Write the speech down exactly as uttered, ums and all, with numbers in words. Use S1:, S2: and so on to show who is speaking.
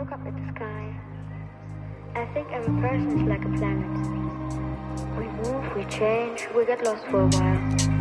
S1: look up at the sky, I think every person is like a planet. We move, we change, we get lost for a while.